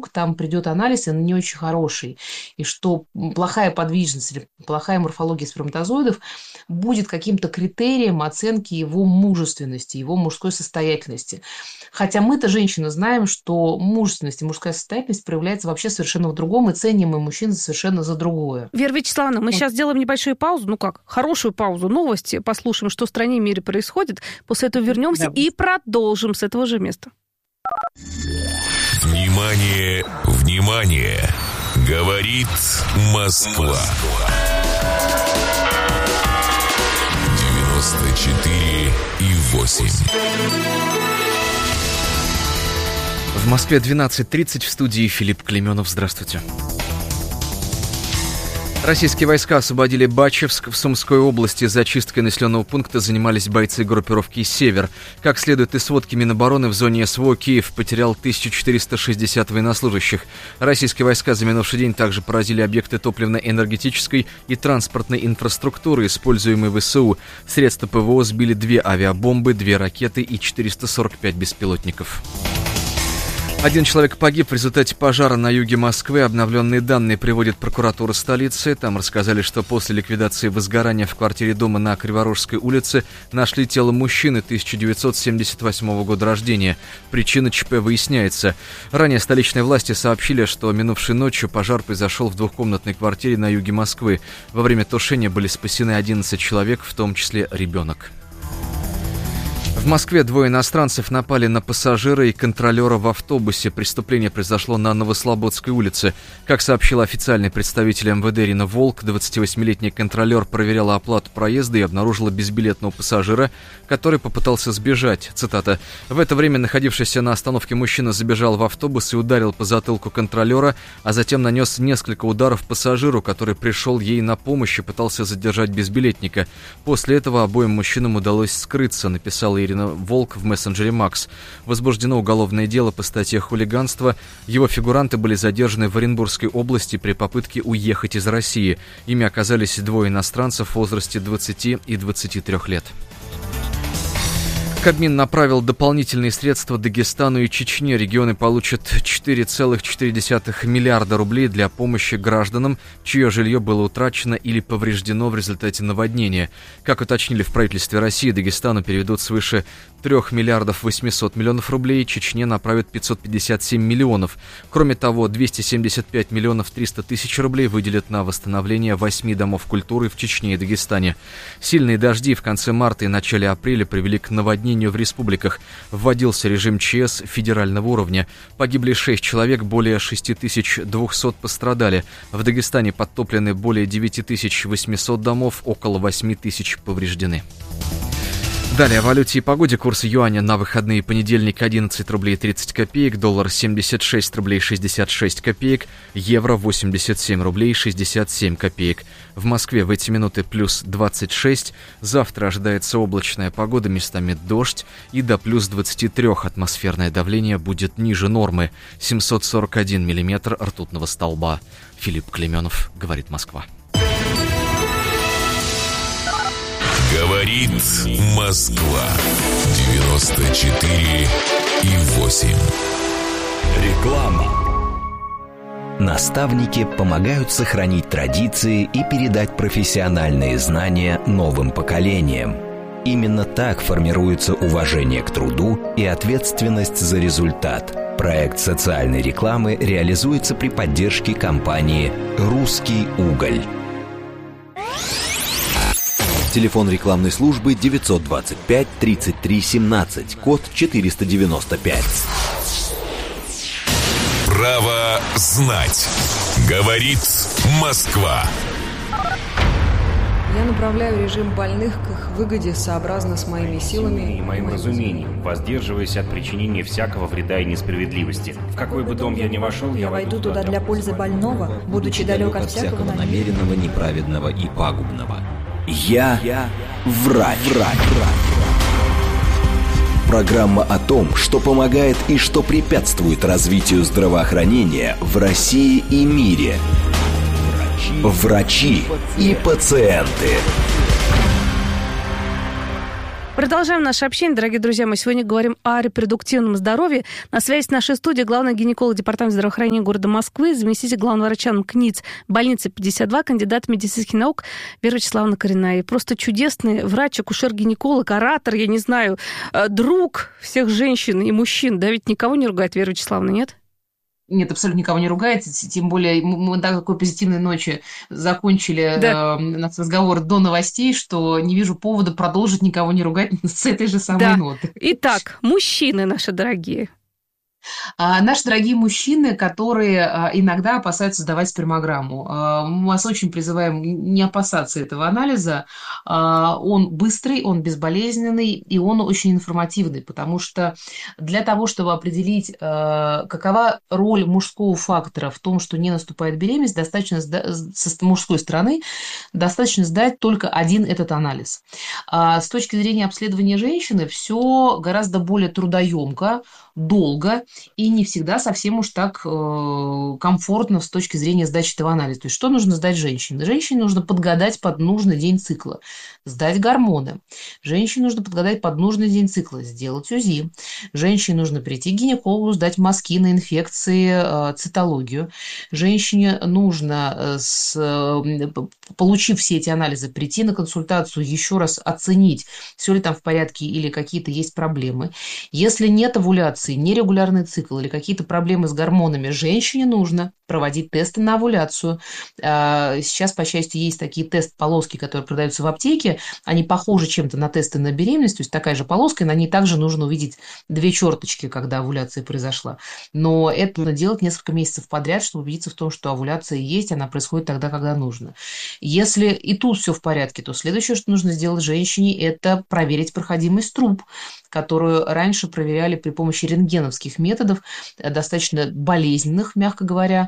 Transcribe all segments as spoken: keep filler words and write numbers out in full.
вдруг там придет анализ, и он не очень хороший, и что плохая подвижность или плохая морфология сперматозоидов будет каким-то критерием оценки его мужественности, его мужской состоятельности. Хотя мы-то, женщины, знаем, что мужественность и мужская состоятельность проявляется вообще совершенно в другом, и ценим мы мужчин совершенно за другое. Вера Вячеславовна, мы вот. сейчас сделаем небольшую паузу, ну как, хорошую паузу, новости, послушаем, что в стране и мире происходит, после этого вернемся да. и продолжим с этого же места. Внимание, внимание! Говорит Москва. девяносто четыре и восемь. В Москве двенадцать тридцать, в студии Филипп Клеменов. Здравствуйте. Российские войска освободили Бачевск. В Сумской области зачисткой населенного пункта занимались бойцы группировки «Север». Как следует из сводки Минобороны, в зоне СВО Киев потерял тысячу четыреста шестьдесят военнослужащих. Российские войска за минувший день также поразили объекты топливно-энергетической и транспортной инфраструктуры, используемые ВСУ. Средства ПВО сбили две авиабомбы, две ракеты и четыреста сорок пять беспилотников. Один человек погиб в результате пожара на юге Москвы. Обновленные данные приводит прокуратура столицы. Там рассказали, что после ликвидации возгорания в квартире дома на Криворожской улице нашли тело мужчины тысяча девятьсот семьдесят восьмого года рождения. Причина ЧП выясняется. Ранее столичные власти сообщили, что минувшей ночью пожар произошел в двухкомнатной квартире на юге Москвы. Во время тушения были спасены одиннадцать человек, в том числе ребенок. В Москве двое иностранцев напали на пассажира и контролера в автобусе. Преступление произошло на Новослободской улице. Как сообщил официальный представитель МВД Ирина Волк, двадцативосьмилетний контролер проверяла оплату проезда и обнаружила безбилетного пассажира, который попытался сбежать. Цитата. «В это время находившийся на остановке мужчина забежал в автобус и ударил по затылку контролера, а затем нанес несколько ударов пассажиру, который пришел ей на помощь и пытался задержать безбилетника. После этого обоим мужчинам удалось скрыться», написала Ирина Волк в мессенджере Макс. Возбуждено уголовное дело по статье «Хулиганство». Его фигуранты были задержаны в Оренбургской области при попытке уехать из России. Ими оказались двое иностранцев в возрасте двадцати и двадцати трёх лет. Кабмин направил дополнительные средства Дагестану и Чечне. Регионы получат четыре целых четыре десятых миллиарда рублей для помощи гражданам, чье жилье было утрачено или повреждено в результате наводнения. Как уточнили в правительстве России, Дагестану переведут свыше трёх миллиардов восьмисот миллионов рублей, Чечне направят пятьсот пятьдесят семь миллионов. Кроме того, двести семьдесят пять миллионов триста тысяч рублей выделят на восстановление восьми домов культуры в Чечне и Дагестане. Сильные дожди в конце марта и начале апреля привели к наводнению в республиках. Вводился режим ЧС федерального уровня. Погибли шесть человек, более шесть тысяч двести пострадали. В Дагестане подтоплены более девять тысяч восемьсот домов, около восемь тысяч повреждены. Далее о валюте и погоде. Курс юаня на выходные: понедельник одиннадцать рублей тридцать копеек, доллар семьдесят шесть рублей шестьдесят шесть копеек, евро восемьдесят семь рублей шестьдесят семь копеек. В Москве в эти минуты плюс двадцать шесть. Завтра ожидается облачная погода, местами дождь, и до плюс двадцати трёх атмосферное давление будет ниже нормы. семьсот сорок один миллиметр ртутного столба. Филипп Клеменов, говорит Москва. Говорит Москва. девяносто четыре и восемь. Реклама. Наставники помогают сохранить традиции и передать профессиональные знания новым поколениям. Именно так формируется уважение к труду и ответственность за результат. Проект социальной рекламы реализуется при поддержке компании «Русский уголь». Телефон рекламной службы девятьсот двадцать пять тридцать три семнадцать, код четыреста девяносто пять. Право знать. Говорит Москва. Я направляю режим больных к их выгоде сообразно с моими силами и моим разумением, воздерживаясь от причинения всякого вреда и несправедливости. В какой бы дом я ни вошел, я войду туда для пользы больного, будучи далек от всякого намеренного, неправедного и пагубного. Я, Я врач. врач. Программа о том, что помогает и что препятствует развитию здравоохранения в России и мире. Врачи, Врачи и пациенты. Продолжаем наше общение, дорогие друзья. Мы сегодня говорим о репродуктивном здоровье. На связи с нашей студией главный гинеколог Департамента здравоохранения города Москвы, заместитель главного врача КНИЦ больницы пятьдесят два, кандидат медицинских наук Вера Вячеславовна Коренная. И просто чудесный врач, акушер-гинеколог, оратор, я не знаю, друг всех женщин и мужчин. Да ведь никого не ругает, Вера Вячеславовна, нет? Нет, абсолютно никого не ругает, тем более мы на такой позитивной ночи закончили да. э, наш разговор до новостей, что не вижу повода продолжить никого не ругать с этой же самой да. ноты. Итак, мужчины наши дорогие. А, наши дорогие мужчины, которые а, иногда опасаются сдавать спермограмму. А, мы вас очень призываем не опасаться этого анализа. А, он быстрый, он безболезненный и он очень информативный, потому что для того, чтобы определить, а, какова роль мужского фактора в том, что не наступает беременность, достаточно сда- со мужской стороны достаточно сдать только один этот анализ. А, с точки зрения обследования женщины все гораздо более трудоемко, долго и не всегда совсем уж так э, комфортно с точки зрения сдачи этого анализа. То есть, что нужно сдать женщине? Женщине нужно подгадать под нужный день цикла, сдать гормоны. Женщине нужно подгадать под нужный день цикла, сделать УЗИ. Женщине нужно прийти к гинекологу, сдать мазки на инфекции, э, цитологию. Женщине нужно, э, с, э, получив все эти анализы, прийти на консультацию, еще раз оценить, все ли там в порядке или какие-то есть проблемы. Если нет овуляции, нерегулярный цикл или какие-то проблемы с гормонами, женщине нужно проводить тесты на овуляцию. Сейчас, по счастью, есть такие тест-полоски, которые продаются в аптеке. Они похожи чем-то на тесты на беременность, то есть такая же полоска, и на ней также нужно увидеть две черточки, когда овуляция произошла. Но это нужно делать несколько месяцев подряд, чтобы убедиться в том, что овуляция есть, она происходит тогда, когда нужно. Если и тут все в порядке, то следующее, что нужно сделать женщине, это проверить проходимость труб, которую раньше проверяли при помощи рентгеновских методов, достаточно болезненных, мягко говоря.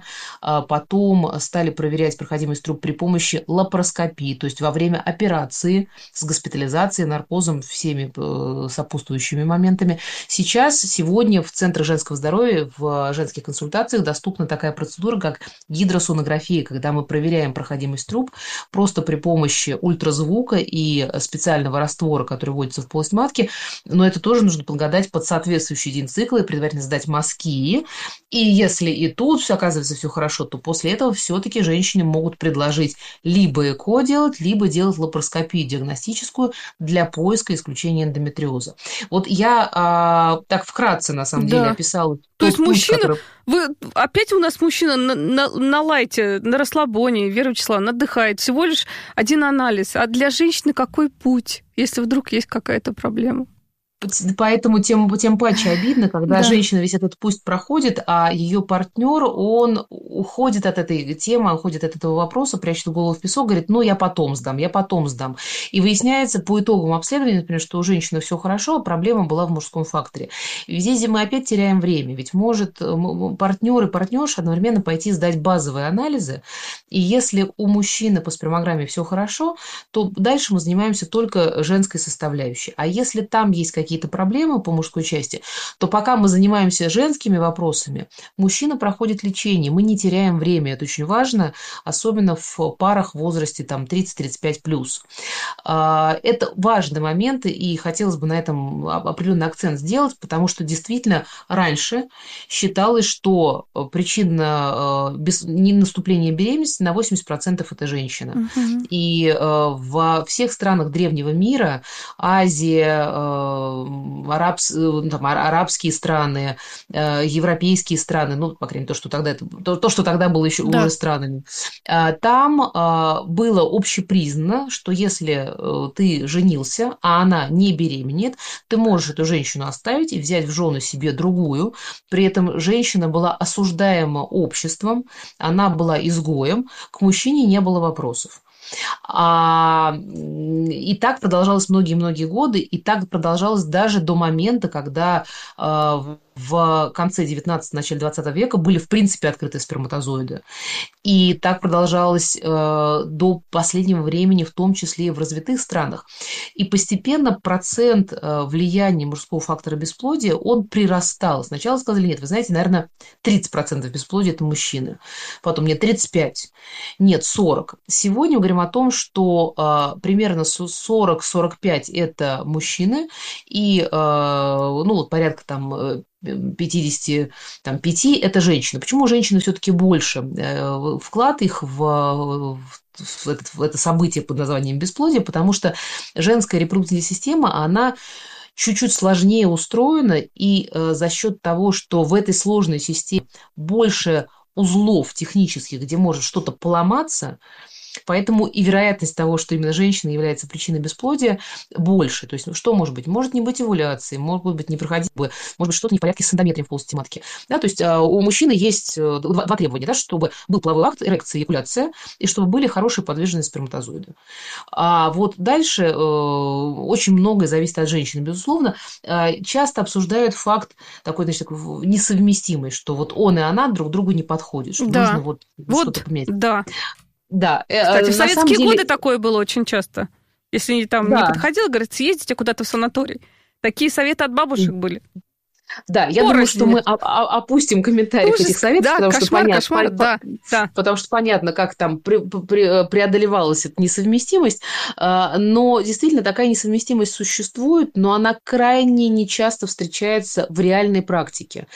Потом стали проверять проходимость труб при помощи лапароскопии, то есть во время операции с госпитализацией, наркозом, всеми сопутствующими моментами. Сейчас, сегодня в Центрах женского здоровья, в женских консультациях доступна такая процедура, как гидросонография, когда мы проверяем проходимость труб просто при помощи ультразвука и специального раствора, который вводится в полость матки, но это тоже нужно подгадать под соответствующий день цикла и предварительно сдать мазки. И если и тут все оказывается все хорошо, то после этого все-таки женщине могут предложить либо ЭКО делать, либо делать лапароскопию диагностическую для поиска и исключения эндометриоза. Вот я а, так вкратце, на самом да. деле, описала. То есть путь, мужчина, который... вы опять у нас мужчина на, на, на лайте, на расслабоне, Вера Вячеславовна, отдыхает. Всего лишь один анализ. А для женщины какой путь, если вдруг есть какая-то проблема? Поэтому тем, тем паче обидно, когда да. женщина весь этот путь проходит, а ее партнер, он уходит от этой темы, уходит от этого вопроса, прячет голову в песок, говорит, ну, я потом сдам, я потом сдам. И выясняется по итогам обследования, например, что у женщины все хорошо, а проблема была в мужском факторе. И здесь мы опять теряем время, ведь может партнер и партнерша одновременно пойти сдать базовые анализы, и если у мужчины по спермограмме все хорошо, то дальше мы занимаемся только женской составляющей. А если там есть какие-то какие-то проблемы по мужской части, то пока мы занимаемся женскими вопросами, мужчина проходит лечение, мы не теряем время, это очень важно, особенно в парах в возрасте там, тридцать-тридцать пять плюс. Это важный момент, и хотелось бы на этом определенный акцент сделать, потому что действительно раньше считалось, что причина ненаступления беременности на восемьдесят процентов это женщина. Угу. И во всех странах древнего мира, Азия, Арабс, там, арабские страны, европейские страны, ну, по крайней мере, то, что тогда, то, то, что тогда было еще да. уже странами, там было общепризнано, что если ты женился, а она не беременеет, ты можешь эту женщину оставить и взять в жены себе другую. При этом женщина была осуждаема обществом, она была изгоем, к мужчине не было вопросов. А, и так продолжалось многие-многие годы, и так продолжалось даже до момента, когда а, в конце девятнадцатого, начале двадцатого века были, в принципе, открыты сперматозоиды. И так продолжалось э, до последнего времени, в том числе и в развитых странах. И постепенно процент э, влияния мужского фактора бесплодия, он прирастал. Сначала сказали, нет, вы знаете, наверное, тридцать процентов бесплодия – это мужчины. Потом нет, тридцать пять процентов. Нет, сорок процентов. Сегодня мы говорим о том, что э, примерно сорок - сорок пять процентов – это мужчины. И, э, ну, вот порядка там пятьдесят пять – это женщины. Почему женщины все-таки больше? Вклад их в, в, это, в это событие под названием бесплодие, потому что женская репродуктивная система, она чуть-чуть сложнее устроена, и э, за счет того, что в этой сложной системе больше узлов технических, где может что-то поломаться, поэтому и вероятность того, что именно женщина является причиной бесплодия, больше. То есть, ну, что может быть? Может не быть овуляции, может быть не проходить, может быть что-то не в порядке с эндометрием в полости матки. Да, то есть у мужчины есть два, два требования, да, чтобы был половой акт, эрекция, эякуляция, и чтобы были хорошие подвижные сперматозоиды. А вот дальше э, очень многое зависит от женщины, безусловно. Э, часто обсуждают факт такой, значит, такой несовместимый, что вот он и она друг другу не подходят, что да. нужно вот, вот что-то поменять. Да. Да. Кстати, в советские деле... годы такое было очень часто. Если там да. не подходило, говорят, съездите куда-то в санаторий. Такие советы от бабушек были. Да, я Порознь. думаю, что мы опустим комментарии Ужас. этих советов, да, потому, кошмар, что понятно, кошмар, по, да, да. потому что понятно, как там пре, пре, преодолевалась эта несовместимость, но действительно такая несовместимость существует, но она крайне нечасто встречается в реальной практике.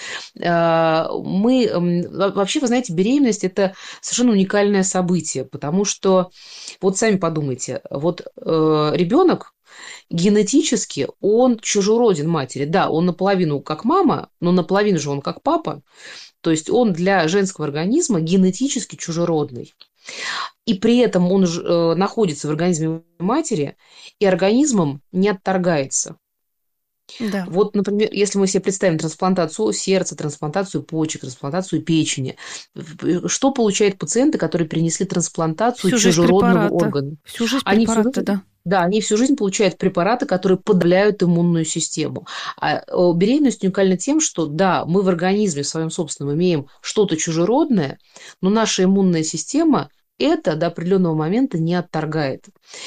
Мы, вообще, вы знаете, беременность – это совершенно уникальное событие, потому что, вот сами подумайте, вот ребенок, генетически он чужероден матери. Да, он наполовину как мама, но наполовину же он как папа. То есть он для женского организма генетически чужеродный. И при этом он э, находится в организме матери и организмом не отторгается. Да. Вот, например, если мы себе представим трансплантацию сердца, трансплантацию почек, трансплантацию печени, что получают пациенты, которые перенесли трансплантацию всю чужеродного органа? Всю жизнь Они препараты, всю жизнь, да. Да, они всю жизнь получают препараты, которые подавляют иммунную систему. А беременность уникальна тем, что, да, мы в организме в своем собственном имеем что-то чужеродное, но наша иммунная система это до определенного момента не отторгает.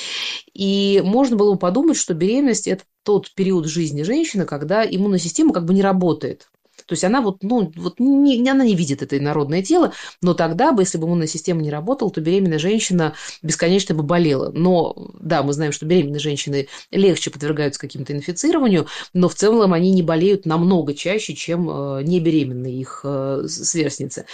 И можно было бы подумать, что беременность – это тот период жизни женщины, когда иммунная система как бы не работает. То есть она вот, ну, вот не, она не видит это инородное тело, но тогда бы, если бы иммунная система не работала, то беременная женщина бесконечно бы болела. Но, да, мы знаем, что беременные женщины легче подвергаются каким-то инфицированию, но в целом они не болеют намного чаще, чем небеременные их сверстницы.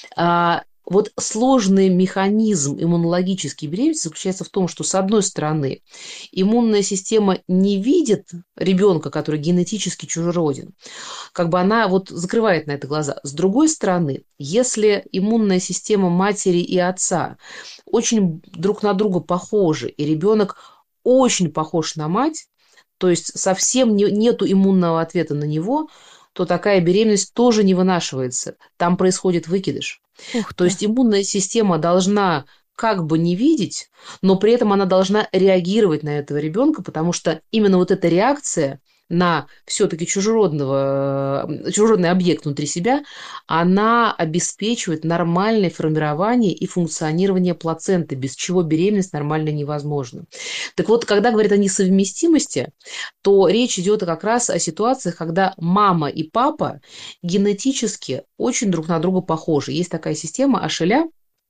Вот сложный механизм иммунологической беременности заключается в том, что, с одной стороны, иммунная система не видит ребенка, который генетически чужероден, как бы она вот закрывает на это глаза. С другой стороны, если иммунная система матери и отца очень друг на друга похожи, и ребенок очень похож на мать, то есть совсем не, нету иммунного ответа на него, то такая беременность тоже не вынашивается. Там происходит выкидыш. То есть иммунная система должна как бы не видеть, но при этом она должна реагировать на этого ребенка, потому что именно вот эта реакция на все-таки чужеродного, чужеродный объект внутри себя, она обеспечивает нормальное формирование и функционирование плаценты, без чего беременность нормально невозможна. Так вот, когда говорят о несовместимости, то речь идет как раз о ситуациях, когда мама и папа генетически очень друг на друга похожи. Есть такая система Ашеля.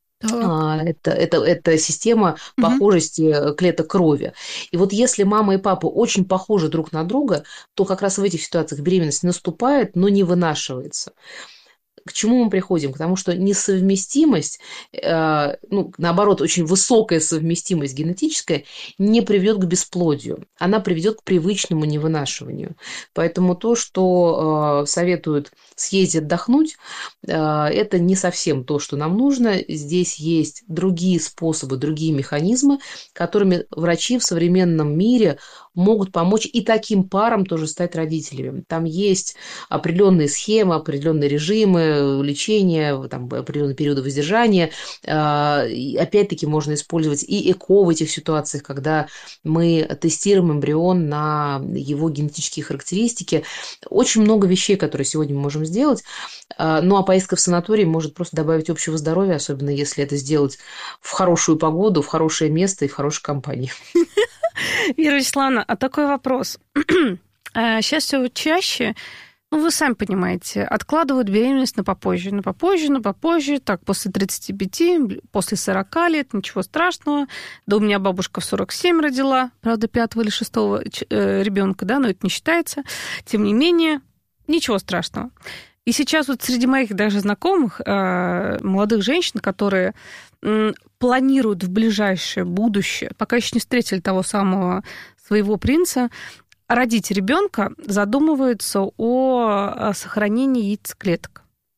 Это, это, это система похожести угу. клеток крови. И вот если мама и папа очень похожи друг на друга, то как раз в этих ситуациях беременность наступает, но не вынашивается. К чему мы приходим? К тому, что несовместимость, э, ну, наоборот, очень высокая совместимость генетическая не приведет к бесплодию. Она приведет к привычному невынашиванию. Поэтому то, что э, советуют съездить отдохнуть, э, это не совсем то, что нам нужно. Здесь есть другие способы, другие механизмы, которыми врачи в современном мире могут помочь и таким парам тоже стать родителями. Там есть определенные схемы, определенные режимы лечения, там, определенные периоды воздержания. И опять-таки можно использовать и ЭКО в этих ситуациях, когда мы тестируем эмбрион на его генетические характеристики. Очень много вещей, которые сегодня мы можем сделать. Ну, а поездка в санаторий может просто добавить общего здоровья, особенно если это сделать в хорошую погоду, в хорошее место и в хорошей компании. Вера Вячеславовна, а такой вопрос. Сейчас все чаще, ну, вы сами понимаете, откладывают беременность на попозже, на попозже, на попозже, так, после тридцати пяти, после сорока лет, ничего страшного. Да у меня бабушка в сорок семь родила, правда, пятого или шестого ребенка, да, но это не считается. Тем не менее, ничего страшного. И сейчас вот среди моих даже знакомых э, молодых женщин, которые э, планируют в ближайшее будущее, пока еще не встретили того самого своего принца, родить ребенка, задумываются о сохранении яйцеклеток.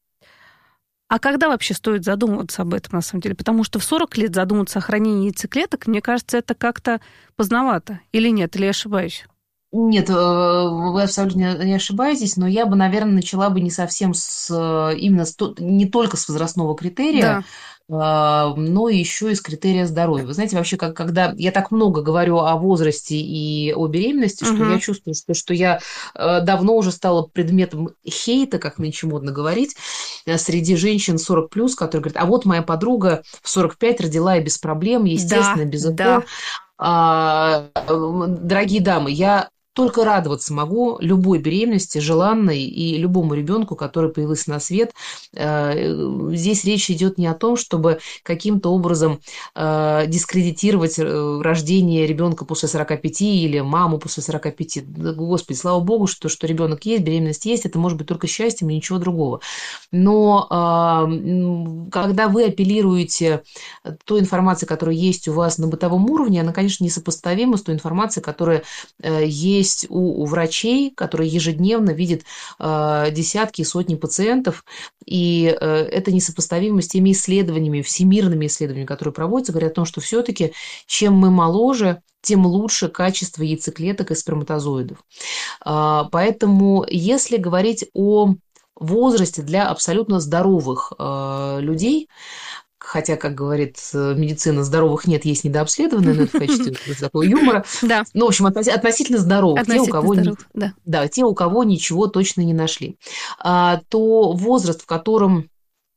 А когда вообще стоит задумываться об этом, на самом деле? Потому что в сорок лет задуматься о сохранении яйцеклеток, мне кажется, это как-то поздновато. Или нет? Или я ошибаюсь? Нет, вы абсолютно не ошибаетесь, но я бы, наверное, начала бы не совсем с именно с, не только с возрастного критерия, да, но еще и с критерия здоровья. Вы знаете, вообще, как, когда я так много говорю о возрасте и о беременности, угу. что я чувствую, что, что я давно уже стала предметом хейта, как нынче модно говорить, среди женщин сорок плюс, которые говорят, а вот моя подруга в сорок пять родила и без проблем, естественно, да, без ЭКО. Да. А, дорогие дамы, я только радоваться могу любой беременности, желанной, и любому ребенку, который появился на свет. Здесь речь идет не о том, чтобы каким-то образом дискредитировать рождение ребенка после сорока пяти или маму после сорока пяти. Господи, слава богу, что, что ребенок есть, беременность есть, это может быть только счастьем и ничего другого. Но когда вы апеллируете той информацией, которая есть у вас на бытовом уровне, она, конечно, несопоставима с той информацией, которая есть У, у врачей, которые ежедневно видят э, десятки и сотни пациентов, и э, это несопоставимо с теми исследованиями, всемирными исследованиями, которые проводятся, говорят о том, что все-таки чем мы моложе, тем лучше качество яйцеклеток и сперматозоидов. Э, поэтому, если говорить о возрасте для абсолютно здоровых э, людей, хотя, как говорит медицина, здоровых нет, есть недообследованные, но это в качестве такого юмора. Да. Ну, в общем, относительно здоровых, относительно те, у кого здоровых, не, да. Да, те, у кого ничего точно не нашли. А, то возраст, в котором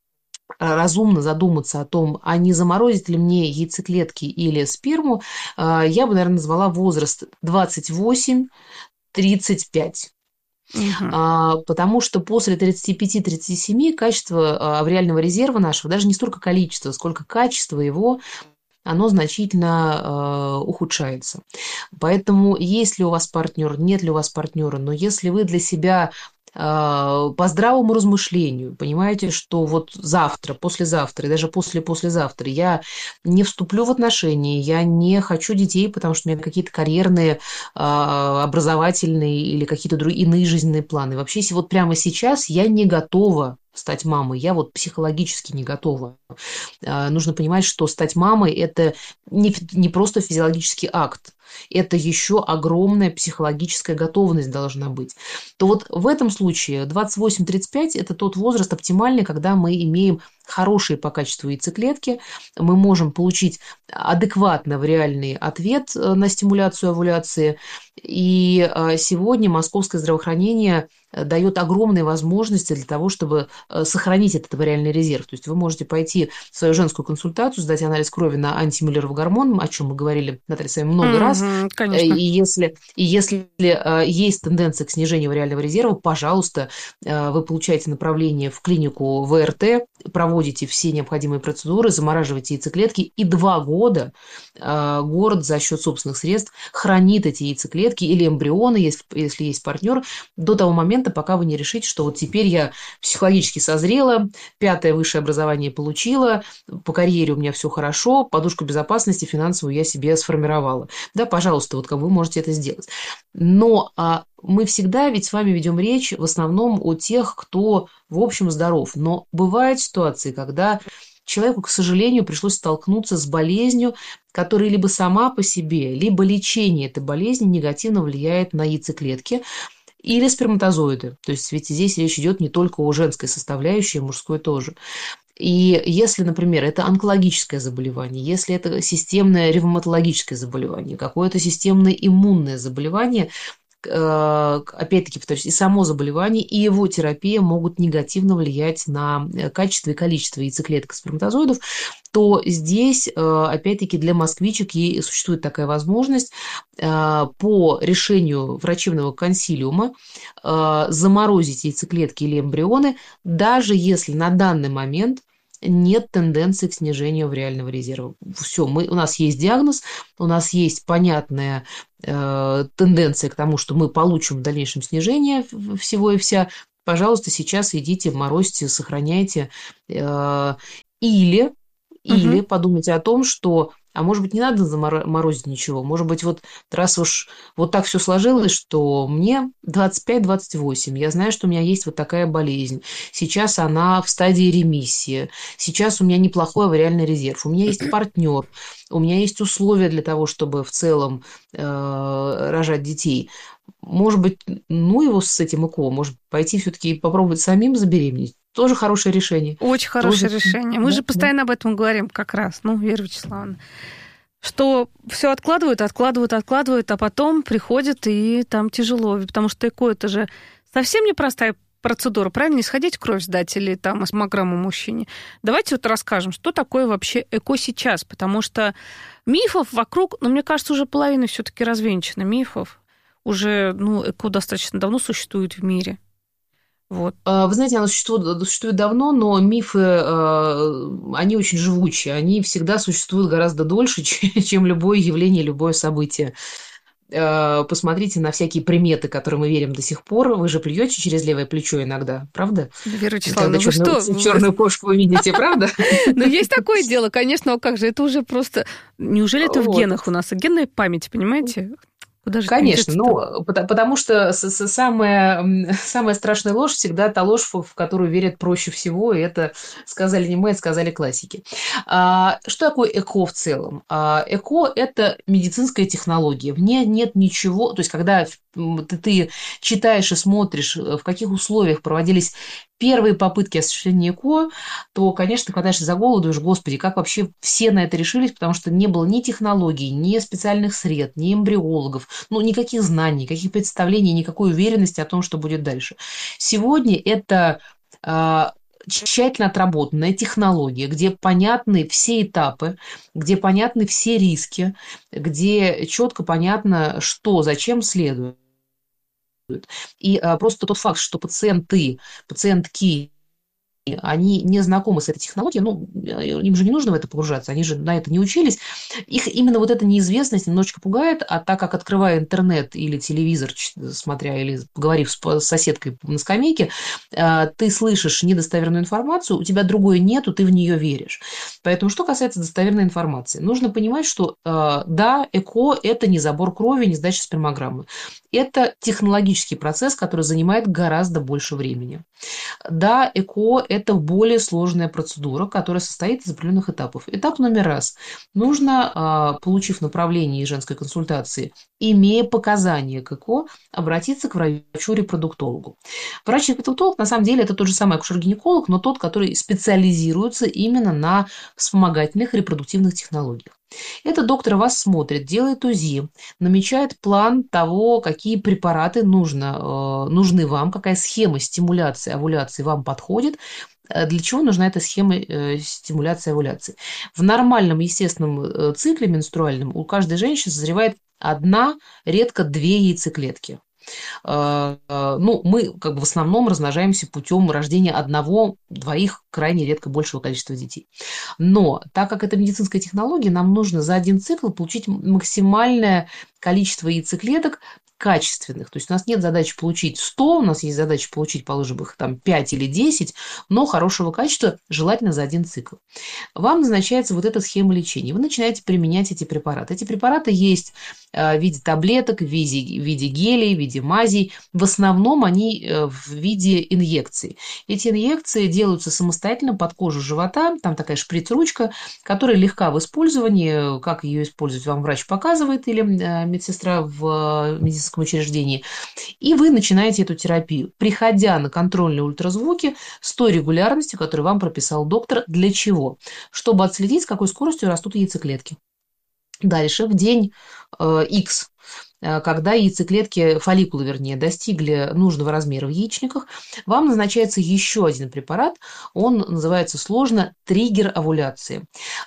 разумно задуматься о том, а не заморозить ли мне яйцеклетки или сперму, а, я бы, наверное, назвала возраст двадцать восемь - тридцать пять. Угу. А, потому что после тридцати пяти - тридцати семи качество авриального резерва нашего, даже не столько количество, сколько качество его, оно значительно э, ухудшается. Поэтому есть ли у вас партнер, нет ли у вас партнера, но если вы для себя по здравому размышлению понимаете, что вот завтра, послезавтра и даже после-послезавтра я не вступлю в отношения, я не хочу детей, потому что у меня какие-то карьерные, образовательные или какие-то другие иные жизненные планы. Вообще, вот прямо сейчас я не готова стать мамой, я вот психологически не готова. Нужно понимать, что стать мамой – это не, не просто физиологический акт, это еще огромная психологическая готовность должна быть. То вот в этом случае двадцать восемь - тридцать пять – это тот возраст оптимальный, когда мы имеем хорошие по качеству яйцеклетки, мы можем получить адекватно в реальный ответ на стимуляцию овуляции. И сегодня московское здравоохранение дает огромные возможности для того, чтобы сохранить этот авриальный резерв. То есть вы можете пойти в свою женскую консультацию, сдать анализ крови на антимюллеров гормон, о чем мы говорили, Наталья, с вами много mm-hmm, раз. Конечно. И если, и если есть тенденция к снижению авриального резерва, пожалуйста, вы получаете направление в клинику ВРТ, проводите все необходимые процедуры, замораживаете яйцеклетки, и два года город за счет собственных средств хранит эти яйцеклетки или эмбрионы, если, если есть партнер, до того момента, пока вы не решите, что вот теперь я психологически созрела, пятое высшее образование получила, по карьере у меня все хорошо, подушку безопасности финансовую я себе сформировала. Да, пожалуйста, вот как вы можете это сделать. Но а, мы всегда ведь с вами ведем речь в основном о тех, кто в общем здоров. Но бывают ситуации, когда человеку, к сожалению, пришлось столкнуться с болезнью, которая либо сама по себе, либо лечение этой болезни негативно влияет на яйцеклетки или сперматозоиды. То есть ведь здесь речь идет не только о женской составляющей, мужской тоже. И если, например, это онкологическое заболевание, если это системное ревматологическое заболевание, какое-то системное иммунное заболевание, опять-таки, повторюсь, и само заболевание, и его терапия могут негативно влиять на качество и количество яйцеклеток и сперматозоидов, то здесь, опять-таки, для москвичек ей существует такая возможность по решению врачебного консилиума заморозить яйцеклетки или эмбрионы, даже если на данный момент нет тенденции к снижению вариального резерва. Все, мы, у нас есть диагноз, у нас есть понятная э, тенденция к тому, что мы получим в дальнейшем снижение всего и вся. Пожалуйста, сейчас идите, морозьте, сохраняйте. Э, или, или угу. подумайте о том, что а может быть, не надо заморозить ничего. Может быть, вот раз уж вот так все сложилось, что мне двадцать пять - двадцать восемь, я знаю, что у меня есть вот такая болезнь. Сейчас она в стадии ремиссии. Сейчас у меня неплохой авариальный резерв. У меня есть партнер. У меня есть условия для того, чтобы в целом э, рожать детей. Может быть, ну его с этим ЭКО, может пойти все-таки попробовать самим забеременеть. Тоже хорошее решение. Очень хорошее Тоже... решение. Мы да, же постоянно да. об этом говорим как раз, ну, Вера Вячеславовна, что все откладывают, откладывают, откладывают, а потом приходят, и там тяжело, потому что ЭКО – это же совсем непростая процедура, правильно? Не сходить кровь сдать или там маммограмму мужчине. Давайте вот расскажем, что такое вообще ЭКО сейчас, потому что мифов вокруг, ну, мне кажется, уже половина все-таки развенчана мифов. Уже, ну, ЭКО достаточно давно существует в мире. Вот. Вы знаете, оно существует, существует давно, но мифы, они очень живучие, они всегда существуют гораздо дольше, чем любое явление, любое событие. Посмотрите на всякие приметы, которым мы верим до сих пор. Вы же плюете через левое плечо иногда, правда? Вера Вячеславовна, вы что? Черную кошку вы видите, правда? Ну, есть такое дело, конечно, а как же, это уже просто... Неужели это в генах у нас? Генная память, понимаете? Куда же Конечно, ну, потому что самая, самая страшная ложь всегда та ложь, в которую верят проще всего, и это сказали не мы, это сказали классики. Что такое ЭКО в целом? ЭКО – это медицинская технология, в ней нет ничего, то есть когда ты, ты читаешь и смотришь, в каких условиях проводились первые попытки осуществления ЭКО, то, конечно, ты хватаешься за голову, думаешь, господи, как вообще все на это решились, потому что не было ни технологий, ни специальных сред, ни эмбриологов, ну, никаких знаний, никаких представлений, никакой уверенности о том, что будет дальше. Сегодня это э, тщательно отработанная технология, где понятны все этапы, где понятны все риски, где четко понятно, что, зачем следует. И а, просто тот факт, что пациенты, пациентки, они не знакомы с этой технологией, ну, им же не нужно в это погружаться, они же на это не учились. Их именно вот эта неизвестность немножечко пугает, а так как, открывая интернет или телевизор, смотря или поговорив с соседкой на скамейке, ты слышишь недостоверную информацию, у тебя другой нету, ты в нее веришь. Поэтому, что касается достоверной информации, нужно понимать, что да, ЭКО – это не забор крови, не сдача спермограммы. Это технологический процесс, который занимает гораздо больше времени. Да, ЭКО – это более сложная процедура, которая состоит из определенных этапов. Этап номер раз. Нужно, получив направление из женской консультации, имея показания к ЭКО, обратиться к врачу-репродуктологу. Врач-репродуктолог, на самом деле, это тот же самый акушер-гинеколог, но тот, который специализируется именно на вспомогательных репродуктивных технологиях. Этот доктор вас смотрит, делает УЗИ, намечает план того, какие препараты нужно, нужны вам, какая схема стимуляции, овуляции вам подходит, для чего нужна эта схема стимуляции, овуляции. В нормальном естественном цикле менструальном у каждой женщины созревает одна, редко две яйцеклетки. Ну, мы как бы в основном размножаемся путем рождения одного, двоих, крайне редко большего количества детей. Но так как это медицинская технология, нам нужно за один цикл получить максимальное количество яйцеклеток качественных. То есть у нас нет задачи получить сто, у нас есть задача получить, положим, их там пять или десять, но хорошего качества, желательно за один цикл. Вам назначается вот эта схема лечения. Вы начинаете применять эти препараты. Эти препараты есть в виде таблеток, в виде, в виде гелей, в виде мазей. В основном они в виде инъекций. Эти инъекции делаются самостоятельно под кожу живота. Там такая шприц-ручка, которая легка в использовании. Как ее использовать, вам врач показывает или медсестра в медицинском учреждении. И вы начинаете эту терапию, приходя на контрольные ультразвуки с той регулярностью, которую вам прописал доктор. Для чего? Чтобы отследить, с какой скоростью растут яйцеклетки. Дальше, в день э, X, когда яйцеклетки, фолликулы, вернее, достигли нужного размера в яичниках, вам назначается еще один препарат. Он называется сложно триггер овуляции.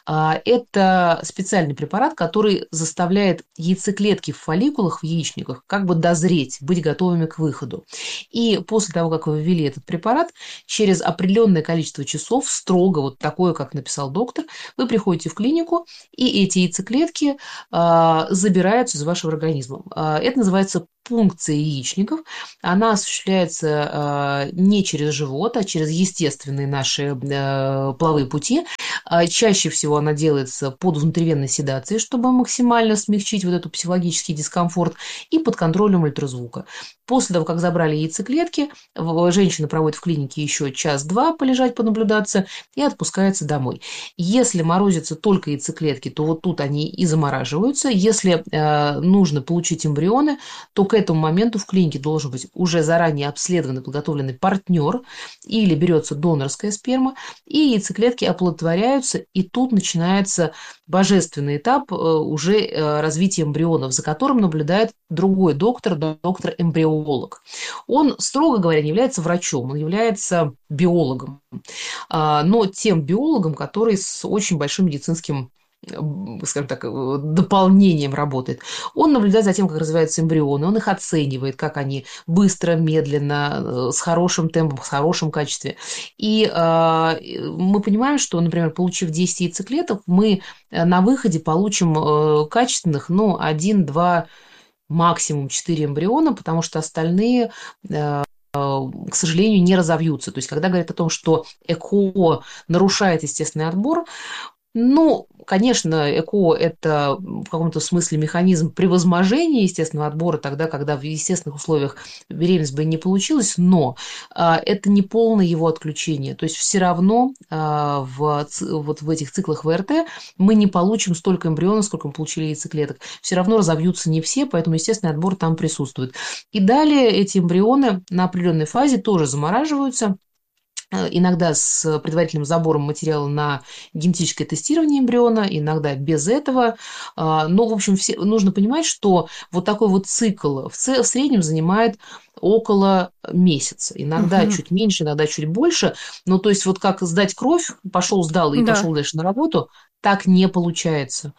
Это специальный препарат, который заставляет яйцеклетки в фолликулах, в яичниках, как бы дозреть, быть готовыми к выходу. И после того, как вы ввели этот препарат, через определенное количество часов, строго вот такое, как написал доктор, вы приходите в клинику, и эти яйцеклетки забираются из вашего организма. Это называется пункция яичников. Она осуществляется не через живот, а через естественные наши половые пути. Чаще всего она делается под внутривенной седацией, чтобы максимально смягчить вот этот психологический дискомфорт, и под контролем ультразвука. После того, как забрали яйцеклетки, женщина проводит в клинике еще час-два полежать, понаблюдаться и отпускается домой. Если морозятся только яйцеклетки, то вот тут они и замораживаются. Если э, нужно получить эмбрионы, то к этому моменту в клинике должен быть уже заранее обследованный, подготовленный партнер, или берется донорская сперма, и яйцеклетки оплодотворяются, и тут начинается божественный этап э, уже э, развития эмбрионов, за которым наблюдает другой доктор, доктор-эмбриолог. Он, строго говоря, не является врачом, он является биологом, но тем биологом, который с очень большим медицинским, скажем так, дополнением работает. Он наблюдает за тем, как развиваются эмбрионы, он их оценивает, как они быстро, медленно, с хорошим темпом, с хорошим качеством. И э, мы понимаем, что, например, получив десять яйцеклеток, мы на выходе получим э, качественных, ну, один-два, максимум четыре эмбриона, потому что остальные, э, к сожалению, не разовьются. То есть, когда говорят о том, что ЭКО нарушает естественный отбор, ну, конечно, ЭКО – это в каком-то смысле механизм превозможения естественного отбора, тогда, когда в естественных условиях беременность бы не получилась, но а, это не полное его отключение. То есть все равно а, в, вот в этих циклах ВРТ мы не получим столько эмбрионов, сколько мы получили яйцеклеток. Все равно разовьются не все, поэтому естественный отбор там присутствует. И далее эти эмбрионы на определенной фазе тоже замораживаются, иногда с предварительным забором материала на генетическое тестирование эмбриона, иногда без этого. Но, в общем, все, нужно понимать, что вот такой вот цикл в, в среднем занимает около месяца. Иногда угу. чуть меньше, иногда чуть больше. Ну, то есть вот как сдать кровь, пошел, сдал и да. пошел дальше на работу, так не получается.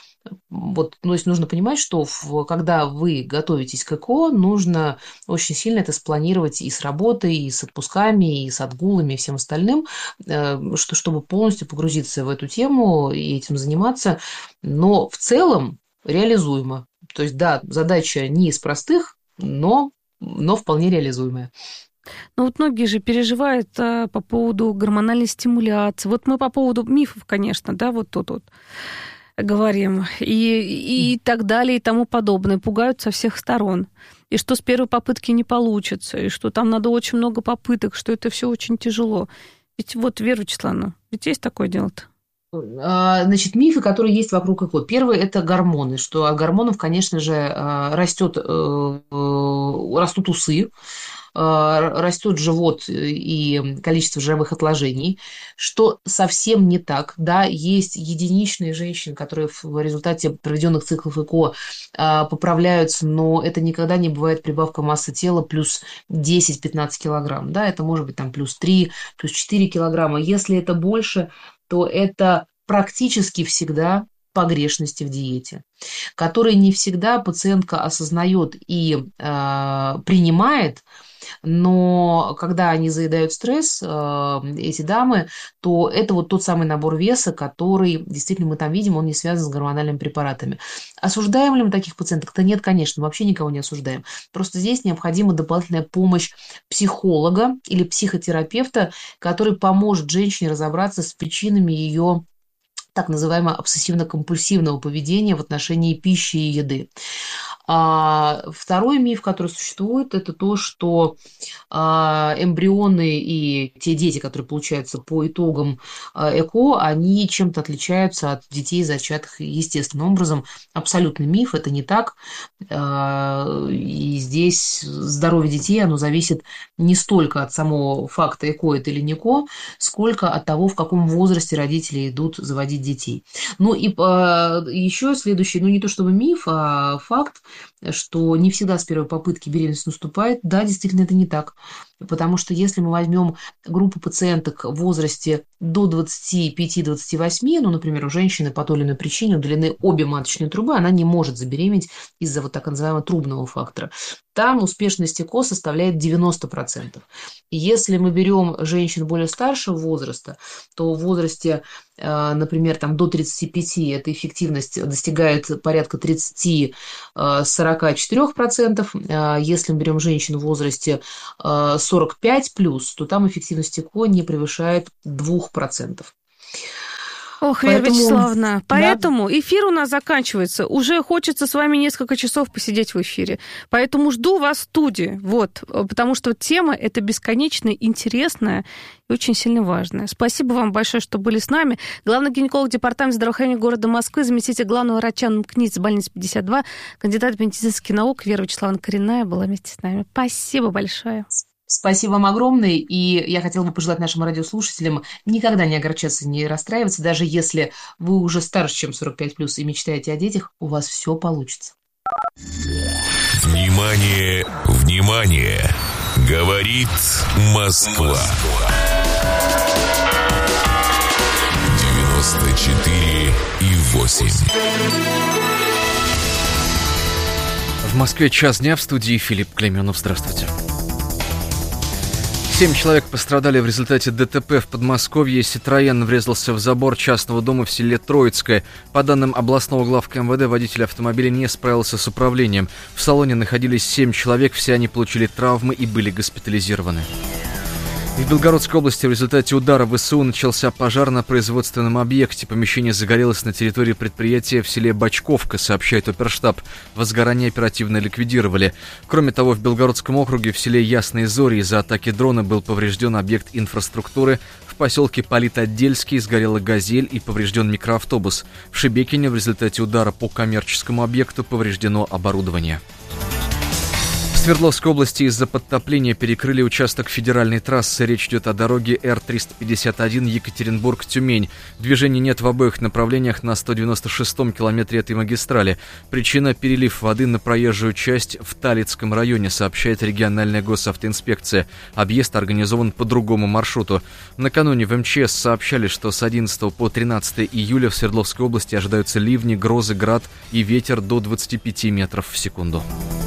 Вот, то есть нужно понимать, что в, когда вы готовитесь к ЭКО, нужно очень сильно это спланировать и с работой, и с отпусками, и с отгулами, и всем остальным, что, чтобы полностью погрузиться в эту тему и этим заниматься. Но в целом реализуемо. То есть, да, задача не из простых, но, но вполне реализуемая. Ну вот многие же переживают а, по поводу гормональной стимуляции. Вот мы по поводу мифов, конечно, да, вот тут вот. говорим, и, и так далее, и тому подобное. Пугают со всех сторон. И что с первой попытки не получится, и что там надо очень много попыток, что это все очень тяжело. Ведь вот, Вера Вячеславовна, ведь есть такое дело-то? Значит, мифы, которые есть вокруг ЭКО. Первый – это гормоны, что от гормонов, конечно же, растет, растут усы, растет живот и количество жировых отложений, что совсем не так. Да, есть единичные женщины, которые в результате проведенных циклов ЭКО поправляются, но это никогда не бывает прибавка массы тела плюс десять-пятнадцать килограмм. Да, это может быть там плюс три, плюс четыре килограмма. Если это больше, то это практически всегда погрешности в диете, которые не всегда пациентка осознает и э, принимает, но когда они заедают стресс, эти дамы, то это вот тот самый набор веса, который действительно мы там видим, он не связан с гормональными препаратами. Осуждаем ли мы таких пациенток? Да нет, конечно, вообще никого не осуждаем. Просто здесь необходима дополнительная помощь психолога или психотерапевта, который поможет женщине разобраться с причинами ее так называемого обсессивно-компульсивного поведения в отношении пищи и еды. А второй миф, который существует, это то, что а, эмбрионы и те дети, которые получаются по итогам а, ЭКО, они чем-то отличаются от детей, зачатых естественным образом. Абсолютный миф, это не так. А, и здесь здоровье детей, оно зависит не столько от самого факта, ЭКО это или не ЭКО, сколько от того, в каком возрасте родители идут заводить детей. Ну и а, еще следующий, ну не то чтобы миф, а факт, что не всегда с первой попытки беременность наступает. Да, действительно, это не так. Потому что если мы возьмем группу пациенток в возрасте до двадцати пяти — двадцати восьми, ну, например, у женщины по той или иной причине удалены обе маточные трубы, она не может забеременеть из-за вот так называемого трубного фактора. Там успешность ЭКО составляет девяносто процентов. И если мы берем женщин более старшего возраста, то в возрасте, например, там, до тридцати пяти эта эффективность достигает порядка тридцати-сорока четырёх процентов. Если мы берем женщин в возрасте сорок пять плюс, то там эффективность ЭКО не превышает двух процентов. Ох, Вера Поэтому... Вячеславовна, поэтому да. Эфир у нас заканчивается. Уже хочется с вами несколько часов посидеть в эфире. Поэтому жду вас в студии. Вот, потому что тема эта бесконечно интересная и очень сильно важная. Спасибо вам большое, что были с нами. Главный гинеколог Департамента здравоохранения города Москвы, заместитель главного врача МКНИЦ больницы пятьдесят два, кандидат медицинских наук Вера Вячеславовна Коренная была вместе с нами. Спасибо большое. Спасибо вам огромное, и я хотела бы пожелать нашим радиослушателям никогда не огорчаться, не расстраиваться, даже если вы уже старше, чем сорок пять плюс, и мечтаете о детях, у вас все получится. Внимание, внимание! Говорит Москва. девяносто четыре и восемь. В Москве час дня, в студии Филипп Клейменов. Здравствуйте. Семь человек пострадали в результате ДТП в Подмосковье. Ситроен врезался в забор частного дома в селе Троицкое. По данным областного главка МВД, водитель автомобиля не справился с управлением. В салоне находились семь человек, все они получили травмы и были госпитализированы. В Белгородской области в результате удара ВСУ начался пожар на производственном объекте. Помещение загорелось на территории предприятия в селе Бочковка, сообщает оперштаб. Возгорание оперативно ликвидировали. Кроме того, в Белгородском округе в селе Ясные Зори из-за атаки дрона был поврежден объект инфраструктуры. В поселке Политотдельский сгорела «Газель» и поврежден микроавтобус. В Шебекине в результате удара по коммерческому объекту повреждено оборудование. В Свердловской области из-за подтопления перекрыли участок федеральной трассы. Речь идет о дороге Эр триста пятьдесят один Екатеринбург-Тюмень. Движения нет в обоих направлениях на сто девяносто шестом километре этой магистрали. Причина – перелив воды на проезжую часть в Талицком районе, сообщает региональная госавтоинспекция. Объезд организован по другому маршруту. Накануне в эм че эс сообщали, что с одиннадцатого по тринадцатое июля в Свердловской области ожидаются ливни, грозы, град и ветер до двадцати пяти метров в секунду.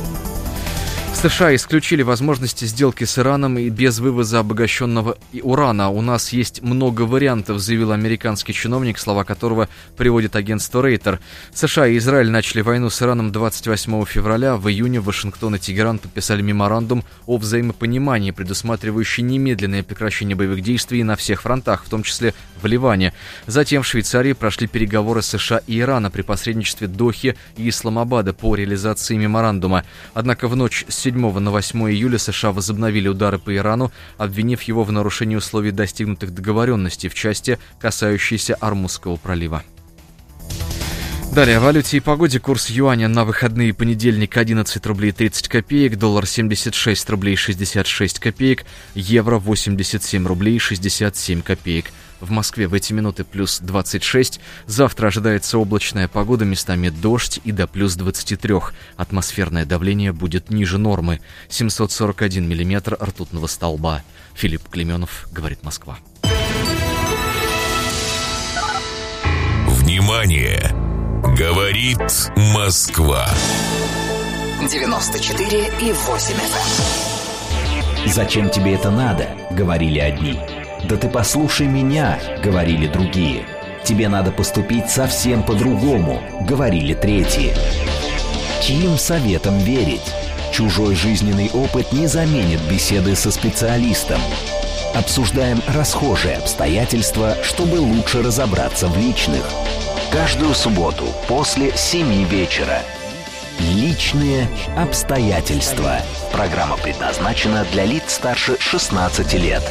США исключили возможности сделки с Ираном и без вывоза обогащенного урана. У нас есть много вариантов, заявил американский чиновник, слова которого приводит агентство Рейтер. США и Израиль начали войну с Ираном двадцать восьмого февраля. В июне Вашингтон и Тегеран подписали меморандум о взаимопонимании, предусматривающий немедленное прекращение боевых действий на всех фронтах, в том числе в Ливане. Затем в Швейцарии прошли переговоры США и Ирана при посредничестве Дохи и Исламабада по реализации меморандума. Однако в ночь с седьмого на восьмое июля США возобновили удары по Ирану, обвинив его в нарушении условий достигнутых договоренностей в части, касающейся Ормузского пролива. Далее о валюте и погоде. Курс юаня на выходные: понедельник одиннадцать рублей тридцать копеек, доллар семьдесят шесть рублей шестьдесят шесть копеек, евро восемьдесят семь рублей шестьдесят семь копеек. В Москве в эти минуты плюс двадцать шесть. Завтра ожидается облачная погода, местами дождь и до плюс двадцати трёх. Атмосферное давление будет ниже нормы. семьсот сорок один миллиметр ртутного столба. Филипп Клейменов, говорит Москва. Внимание! Говорит Москва. девяносто четыре и восемь эф эм. «Зачем тебе это надо?» — говорили одни. «Да ты послушай меня!» — говорили другие. «Тебе надо поступить совсем по-другому!» — говорили третьи. Чьим советам верить? Чужой жизненный опыт не заменит беседы со специалистом. Обсуждаем расхожие обстоятельства, чтобы лучше разобраться в личных. Каждую субботу после семи вечера. Личные обстоятельства. Программа предназначена для лиц старше шестнадцати лет.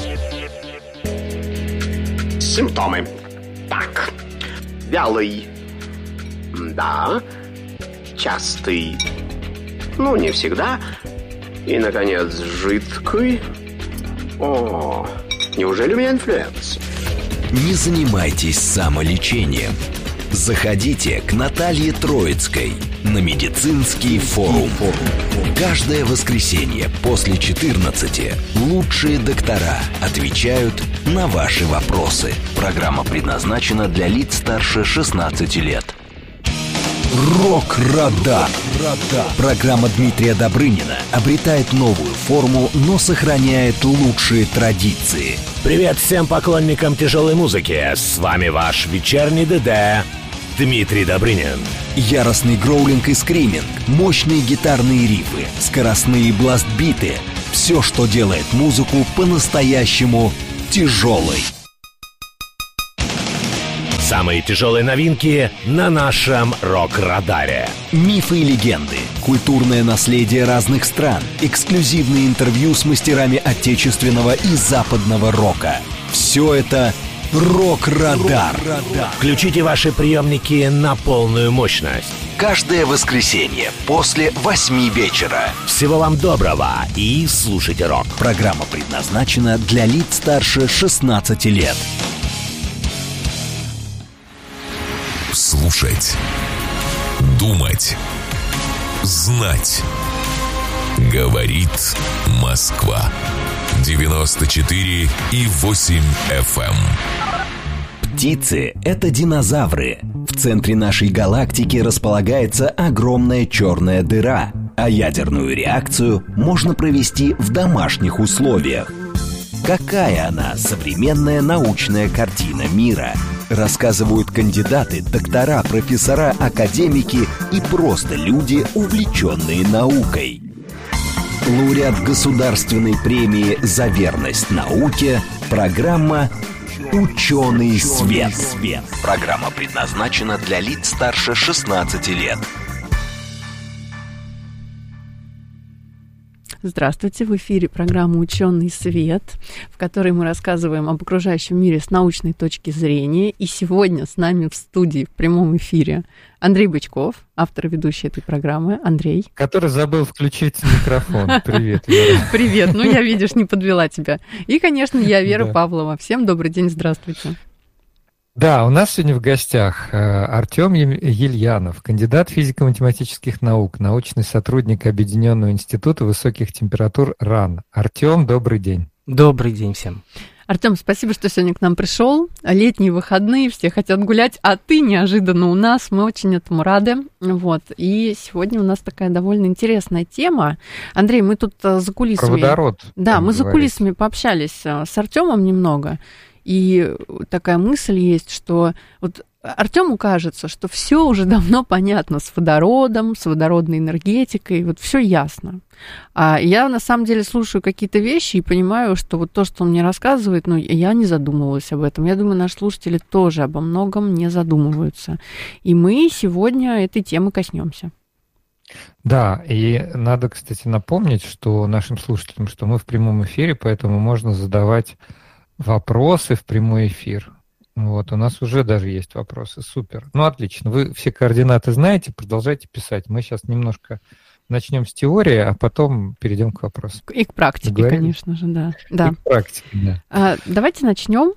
Симптомы. Так. Вялый. Да. Частый. Ну, не всегда. И, наконец, жидкий. О, неужели у меня инфлюенс? Не занимайтесь самолечением. Заходите к Наталье Троицкой на медицинский форум. Каждое воскресенье после четырнадцати лучшие доктора отвечают на ваши вопросы. Программа предназначена для лиц старше шестнадцати лет. Рок-радар. Программа Дмитрия Добрынина обретает новую форму, но сохраняет лучшие традиции. Привет всем поклонникам тяжелой музыки. С вами ваш вечерний ДД Дмитрий Добрынин. Яростный гроулинг и скриминг, мощные гитарные рифы, скоростные бластбиты. Все, что делает музыку по-настоящему тяжелой. Самые тяжелые новинки на нашем рок-радаре. Мифы и легенды, культурное наследие разных стран, эксклюзивные интервью с мастерами отечественного и западного рока. Все это «Рок-радар». Включите ваши приемники на полную мощность. Каждое воскресенье после восьми вечера. Всего вам доброго и слушайте рок. Программа предназначена для лиц старше шестнадцати лет. Слушать, думать, знать. Говорит Москва. девяносто четыре и восемь эф эм. Птицы — это динозавры. В центре нашей галактики располагается огромная черная дыра, а ядерную реакцию можно провести в домашних условиях. Какая она, современная научная картина мира? Рассказывают кандидаты, доктора, профессора, академики и просто люди, увлеченные наукой. Лауреат Государственной премии за верность науке, программа «Ученый свет». Программа предназначена для лиц старше шестнадцати лет. Здравствуйте, в эфире программа «Ученый свет», в которой мы рассказываем об окружающем мире с научной точки зрения. И сегодня с нами в студии в прямом эфире Андрей Бычков, автор и ведущий этой программы. Андрей. Который забыл включить микрофон. Привет, Вера. Привет, ну я, видишь, не подвела тебя. И, конечно, я, Вера Павлова. Всем добрый день, здравствуйте. Да, у нас сегодня в гостях Артем Ельянов, кандидат физико-математических наук, научный сотрудник Объединенного института высоких температур РАН. Артем, добрый день. Добрый день всем. Артем, спасибо, что сегодня к нам пришел. Летние выходные, все хотят гулять, а ты неожиданно у нас. Мы очень этому рады. Вот. И сегодня у нас такая довольно интересная тема. Андрей, мы тут за кулисами... Про водород. Да, мы за кулисами пообщались с Артемом немного. И такая мысль есть, что вот Артему кажется, что все уже давно понятно с водородом, с водородной энергетикой, вот все ясно. А я на самом деле слушаю какие-то вещи и понимаю, что вот то, что он мне рассказывает, ну, я не задумывалась об этом. Я думаю, наши слушатели тоже обо многом не задумываются. И мы сегодня этой темы коснемся. Да, и надо, кстати, напомнить, что нашим слушателям, что мы в прямом эфире, поэтому можно задавать вопросы в прямой эфир. Вот, у нас уже даже есть вопросы. Супер. Ну, отлично. Вы все координаты знаете, продолжайте писать. Мы сейчас немножко начнем с теории, а потом перейдем к вопросам. И к практике, конечно же, да. да. И к практике, да. А, давайте начнем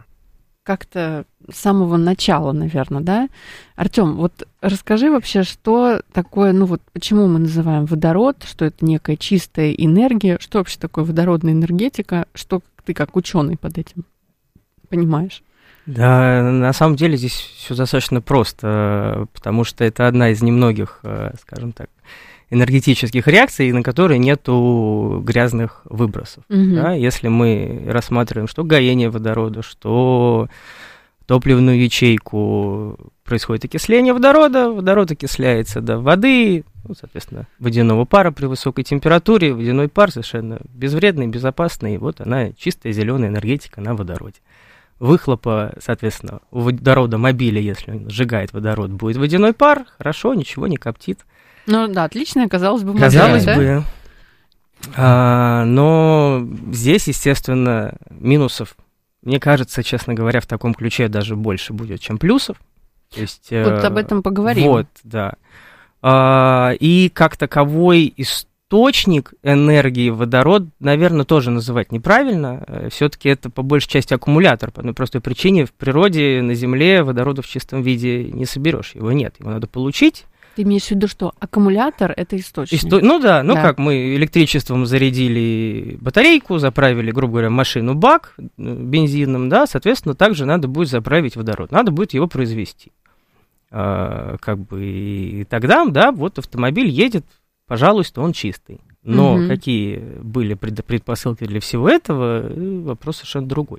как-то с самого начала, наверное, да? Артем, вот расскажи вообще, что такое, ну вот почему мы называем водород, что это некая чистая энергия, что вообще такое водородная энергетика, что ты как ученый под этим понимаешь? Да, на самом деле здесь все достаточно просто, потому что это одна из немногих, скажем так, энергетических реакций, на которые нету грязных выбросов. Угу. Да? Если мы рассматриваем, что гаение водорода, что топливную ячейку, происходит окисление водорода, водород окисляется до воды, ну, соответственно, водяного пара при высокой температуре, водяной пар совершенно безвредный, безопасный, и вот она, чистая зеленая энергетика на водороде. Выхлопа, соответственно, у водорода мобиля, если он сжигает водород, будет водяной пар, хорошо, ничего не коптит. Ну да, отлично, казалось бы, казалось мобиль, бы. Да? А, но здесь, естественно, минусов, мне кажется, честно говоря, в таком ключе даже больше будет, чем плюсов. То есть, вот об этом поговорим. Вот, да. А, и как таковой источник энергии водород, наверное, тоже называть неправильно. Все-таки это по большей части аккумулятор. По одной простой причине в природе на Земле водорода в чистом виде не соберешь. Его нет, его надо получить. Ты имеешь в виду, что аккумулятор — это источник? Исто... Ну да, ну да. как мы электричеством зарядили батарейку, заправили, грубо говоря, машину бак бензином, да, соответственно, также надо будет заправить водород, надо будет его произвести. А, как бы и тогда, да, вот автомобиль едет, пожалуйста, он чистый. Но угу. какие были предпосылки для всего этого, вопрос совершенно другой.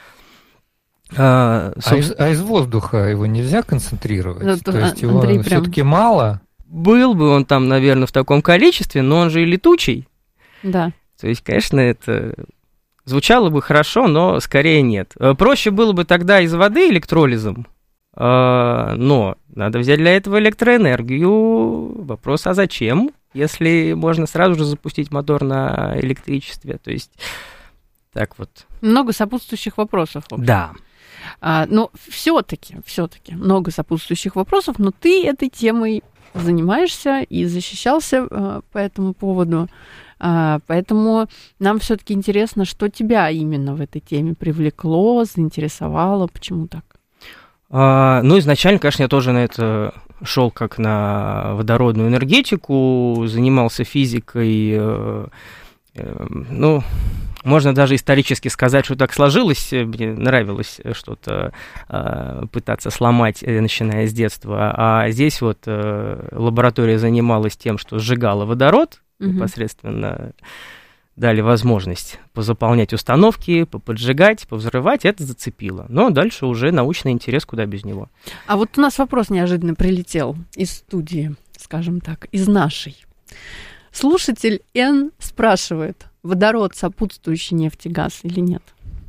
А, а, из, а из воздуха его нельзя концентрировать? Да, то есть его Андрей все-таки прям... мало? Был бы он там, наверное, в таком количестве, но он же и летучий. Да. То есть, конечно, это звучало бы хорошо, но скорее нет. Проще было бы тогда из воды электролизом, но надо взять для этого электроэнергию. Вопрос, а зачем, если можно сразу же запустить мотор на электричестве? То есть, так вот. Много сопутствующих вопросов. Да. А, но все-таки, все-таки много сопутствующих вопросов, но ты этой темой занимаешься и защищался а, по этому поводу. А, поэтому нам все-таки интересно, что тебя именно в этой теме привлекло, заинтересовало, почему так? А, ну, изначально, конечно, я тоже на это шел как на водородную энергетику, занимался физикой, э, э, ну... Можно даже исторически сказать, что так сложилось. Мне нравилось что-то э, пытаться сломать, начиная с детства. А здесь вот э, лаборатория занималась тем, что сжигала водород, угу. непосредственно дали возможность позаполнять установки, поподжигать, повзрывать. Это зацепило. Но дальше уже научный интерес, куда без него. А вот у нас вопрос неожиданно прилетел из студии, скажем так, из нашей. Слушатель Н спрашивает: водород сопутствующий нефтегаз или нет?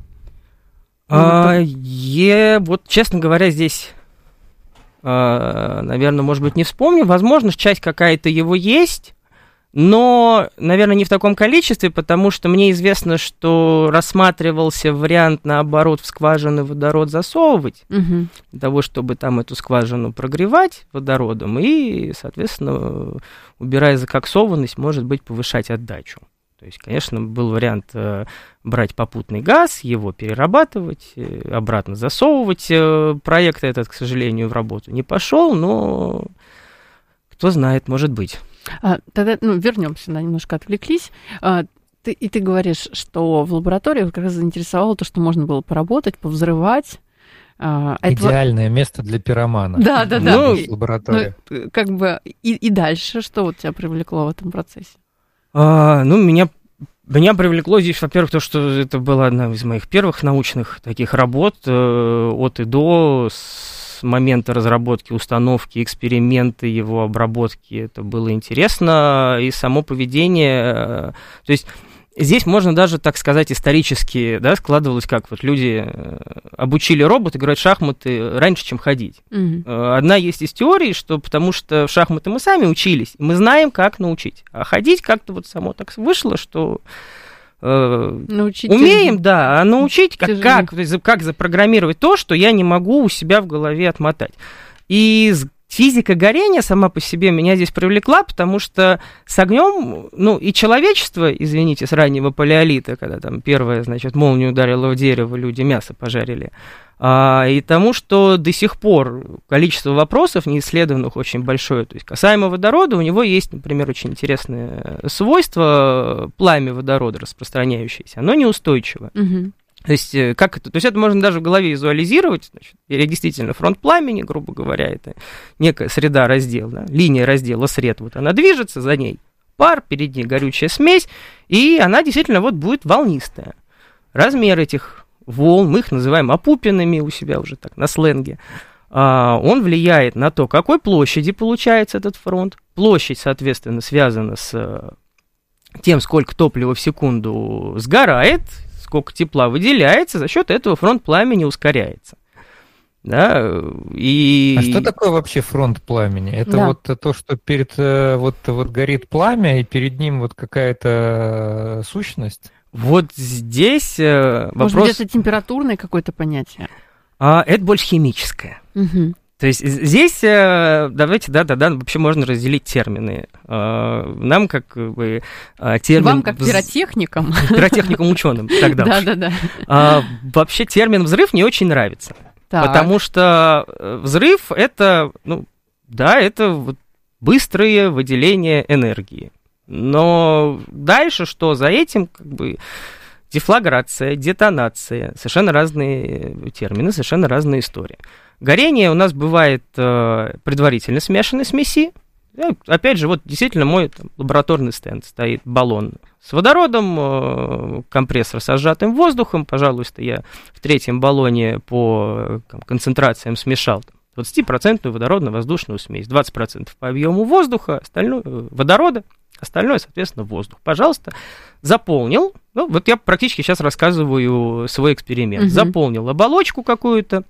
А, я, вот, честно говоря, здесь, а, наверное, может быть, не вспомню. Возможно, часть какая-то его есть, но, наверное, не в таком количестве, потому что мне известно, что рассматривался вариант, наоборот, в скважины водород засовывать, угу. для того, чтобы там эту скважину прогревать водородом и, соответственно, убирая закоксованность, может быть, повышать отдачу. То есть, конечно, был вариант э, брать попутный газ, его перерабатывать, э, обратно засовывать. Э, проект этот, к сожалению, в работу не пошел, но кто знает, может быть. А, тогда, ну, вернемся, да, немножко отвлеклись. А, ты, и ты говоришь, что в лаборатории как раз заинтересовало то, что можно было поработать, повзрывать. А, Идеальное это... место для пиромана. Да, да, да. Ну, лаборатория. Ну, как бы и, и дальше, что вот тебя привлекло в этом процессе? А, ну, меня, меня привлекло здесь, во-первых, то, что это была одна из моих первых научных таких работ э, от и до, с момента разработки установки, эксперименты, его обработки. Это было интересно, и само поведение, э, то есть здесь можно даже, так сказать, исторически, да, складывалось, как вот люди обучили робота играть в шахматы раньше, чем ходить. Mm-hmm. Одна есть из теорий, что потому что в шахматы мы сами учились, мы знаем, как научить. А ходить как-то вот само так вышло, что э, умеем, да, а научить, как, как, как запрограммировать то, что я не могу у себя в голове отмотать. И физика горения сама по себе меня здесь привлекла, потому что с огнем, ну, и человечество, извините, с раннего палеолита, когда там первая, значит, молния ударила в дерево, люди мясо пожарили, а, и тому, что до сих пор количество вопросов неисследованных очень большое. То есть касаемо водорода, у него есть, например, очень интересное свойство, пламя водорода распространяющееся, оно неустойчиво. Угу. То есть, как это? То есть это можно даже в голове визуализировать. Значит, действительно, фронт пламени, грубо говоря, это некая среда раздела, да? Линия раздела сред, вот она движется, за ней пар, перед ней горючая смесь, и она действительно вот будет волнистая. Размер этих волн, мы их называем опупинами у себя уже так на сленге, он влияет на то, какой площади получается этот фронт. Площадь, соответственно, связана с тем, сколько топлива в секунду сгорает, сколько тепла выделяется, за счет этого фронт пламени ускоряется. Да, и... А что такое вообще фронт пламени? Это да. вот то, что перед вот, вот горит пламя, и перед ним вот какая-то сущность? Вот здесь вопрос... Может быть, это температурное какое-то понятие? А, это больше химическое. Угу. То есть здесь, давайте, да-да-да, вообще можно разделить термины. Нам как бы термин... Вам как пиротехникам. Пиротехникам ученым тогда. Да-да-да. Вообще термин «взрыв» не очень нравится. Так. Потому что взрыв — это, ну, да, это вот быстрое выделение энергии. Но дальше что? За этим как бы дефлаграция, детонация. Совершенно разные термины, совершенно разные истории. Горение у нас бывает э, предварительно смешанной смеси. Я, опять же, вот действительно мой там, лабораторный стенд стоит баллон с водородом, э, компрессор со сжатым воздухом. Пожалуйста, я в третьем баллоне по там, концентрациям смешал там, двадцать процентов водородно-воздушную смесь, двадцать процентов по объему воздуха, остальное, э, водорода, остальное, соответственно, воздух. Пожалуйста, заполнил. Ну, вот я практически сейчас рассказываю свой эксперимент. Угу. Заполнил оболочку какую-то.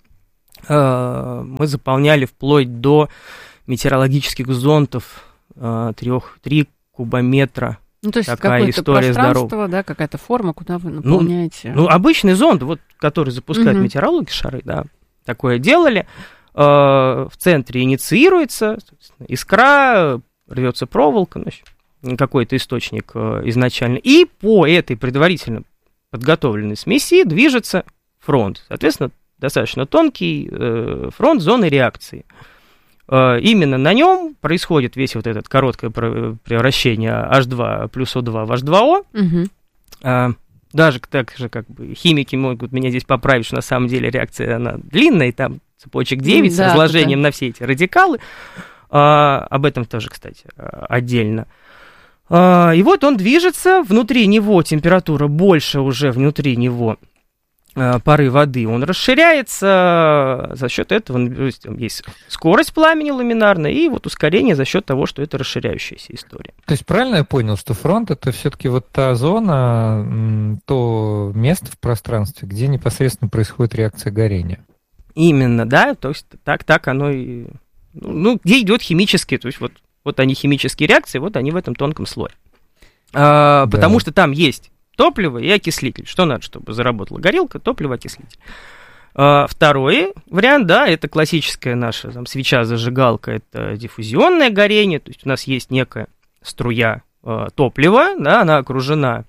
Э, мы заполняли вплоть до метеорологических зонтов э, трех, три кубометра. Ну, то есть такая история здоровья. Да, какая-то форма, куда вы наполняете. Ну, ну обычный зонд, вот, который запускают угу. метеорологи, шары, да, такое делали. Э, в центре инициируется искра, рвется проволока, ну, какой-то источник э, изначально. И по этой предварительно подготовленной смеси движется фронт. Соответственно, достаточно тонкий э, фронт зоны реакции. Именно на нем происходит весь вот этот короткое превращение эйч два плюс о два в эйч два о. Угу. Даже так же, как бы, химики могут меня здесь поправить, что на самом деле реакция, она длинная, и там цепочек девять да, с разложением да. на все эти радикалы. А, об этом тоже, кстати, отдельно. А, и вот он движется, внутри него температура больше уже, внутри него пары воды, он расширяется, за счет этого есть скорость пламени ламинарная и вот ускорение за счет того, что это расширяющаяся история. То есть правильно я понял, что фронт — это все-таки вот та зона, то место в пространстве, где непосредственно происходит реакция горения? Именно, да, то есть так, так оно и... Ну, где идет химические, то есть вот, вот они химические реакции, вот они в этом тонком слое. А, да. Потому что там есть топливо и окислитель. Что надо, чтобы заработала горелка? Топливо, окислитель. А, второй вариант, да, это классическая наша там, свеча-зажигалка, это диффузионное горение, то есть у нас есть некая струя а, топлива, да, она окружена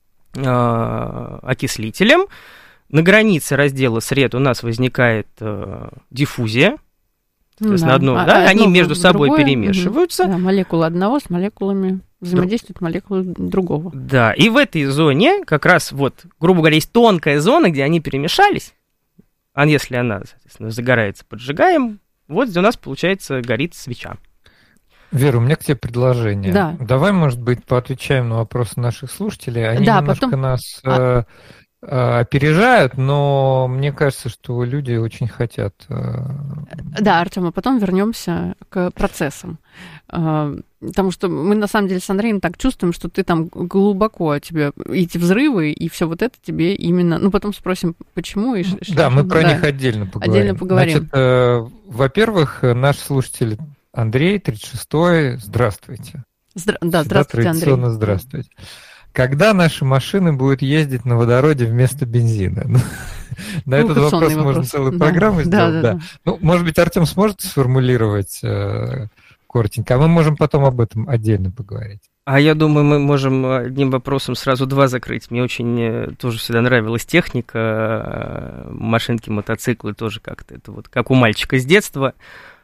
а, окислителем. На границе раздела сред у нас возникает а, диффузия. Соответственно, да. одно, а, да, они между собой другое, перемешиваются. Да, молекулы одного с молекулами взаимодействуют молекулы другого. Да, и в этой зоне как раз вот, грубо говоря, есть тонкая зона, где они перемешались. А если она, соответственно, загорается, поджигаем, вот у нас, получается, горит свеча. Вера, у меня к тебе предложение. Да. Давай, может быть, поотвечаем на вопросы наших слушателей. Они да, немножко потом... нас... А... опережают, но мне кажется, что люди очень хотят. Да, Артём, а потом вернемся к процессам. Потому что мы, на самом деле, с Андреем так чувствуем, что ты там глубоко, тебе эти взрывы и все вот это тебе именно... Ну, потом спросим, почему. И да, мы про да. них отдельно поговорим. Отдельно поговорим. Значит, во-первых, наш слушатель Андрей, тридцать шестой, здравствуйте. Здра... Да, здравствуйте, Андрей. Традиционно здравствуйте. Когда наши машины будут ездить на водороде вместо бензина? На этот вопрос можно целую программу сделать. Да. Ну, может быть, Артём сможет сформулировать коротенько, а мы можем потом об этом отдельно поговорить. А я думаю, мы можем одним вопросом сразу два закрыть. Мне очень тоже всегда нравилась техника, машинки, мотоциклы тоже как-то. Это вот как у мальчика с детства.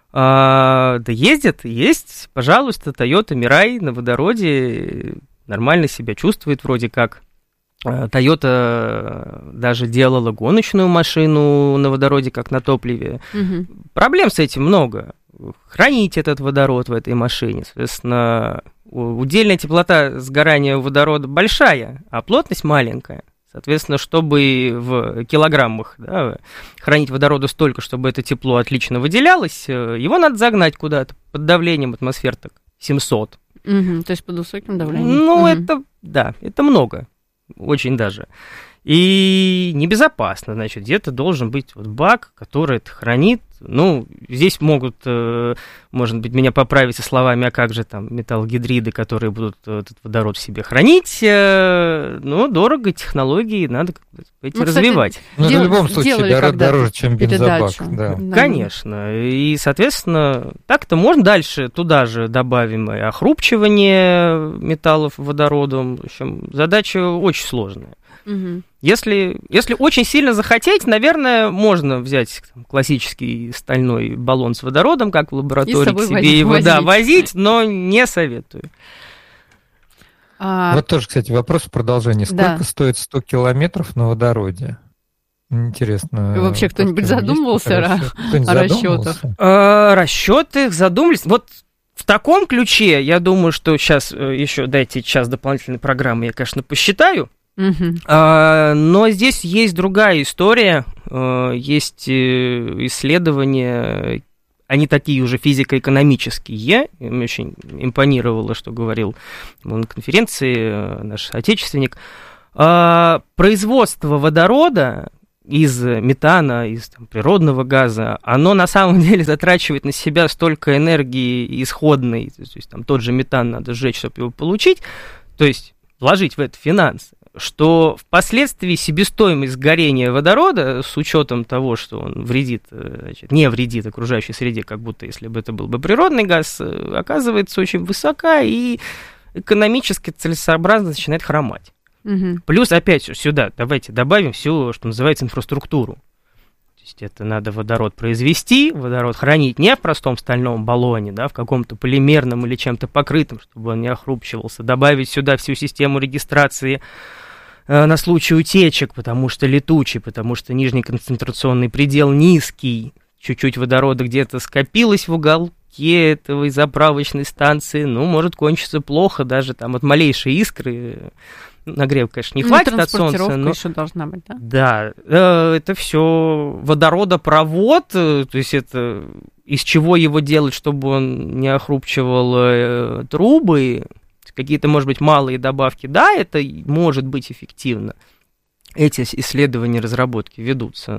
А, да ездят, есть, пожалуйста, Toyota Mirai на водороде. Нормально себя чувствует вроде как. Toyota даже делала гоночную машину на водороде, как на топливе. Угу. Проблем с этим много. Хранить этот водород в этой машине. Соответственно, удельная теплота сгорания водорода большая, а плотность маленькая. Соответственно, чтобы в килограммах, да, хранить водорода столько, чтобы это тепло отлично выделялось, его надо загнать куда-то под давлением атмосфер так семьсот. Угу, то есть под высоким давлением. Ну, угу. это, да, это много. Очень даже. И небезопасно, значит, где-то должен быть вот бак, который это хранит. Ну, здесь могут, э, может быть, меня поправить со словами, а как же там металлогидриды, которые будут этот водород в себе хранить. Э, ну, дорого, технологии надо эти ну, развивать. Кстати, ну, дел- в любом случае дор- дороже, чем бензобак. Да. Конечно. И, соответственно, так-то можно дальше туда же добавим и охрупчивание металлов водородом. В общем, задача очень сложная. Угу. Если, если очень сильно захотеть, наверное, можно взять там, классический стальной баллон с водородом, как в лаборатории, к себе возить, его возить. Да, возить, но не советую. А... Вот тоже, кстати, вопрос в продолжении. Сколько да. стоит сто километров на водороде? Интересно. И вообще кто-нибудь задумывался о, кто-нибудь о расчетах? А, расчеты задумались. Вот в таком ключе, я думаю, что сейчас еще дайте час дополнительной программы, я, конечно, посчитаю. Uh-huh. А, но здесь есть другая история, а, есть исследования, они такие уже физико-экономические, мне очень импонировало, что говорил на конференции наш отечественник. А, производство водорода из метана, из там, природного газа, оно на самом деле затрачивает на себя столько энергии исходной, то есть там тот же метан надо сжечь, чтобы его получить, то есть вложить в это финансы, что впоследствии себестоимость сгорения водорода, с учетом того, что он вредит, значит, не вредит окружающей среде, как будто если бы это был бы природный газ, оказывается очень высока и экономически целесообразно начинает хромать. Угу. Плюс, опять сюда давайте добавим всю, что называется, инфраструктуру. То есть это надо водород произвести, водород хранить не в простом стальном баллоне, да, в каком-то полимерном или чем-то покрытом, чтобы он не охрупчивался, добавить сюда всю систему регистрации э, на случай утечек, потому что летучий, потому что нижний концентрационный предел низкий, чуть-чуть водорода где-то скопилось в уголке этой заправочной станции, ну, может кончиться плохо даже там от малейшей искры. Нагрев, конечно, не ну, хватит от солнца, но еще должна быть, да? Да, э, это все водородопровод, то есть это из чего его делать, чтобы он не охрупчивал э, трубы, какие-то, может быть, малые добавки, да, это может быть эффективно. Эти исследования, разработки ведутся,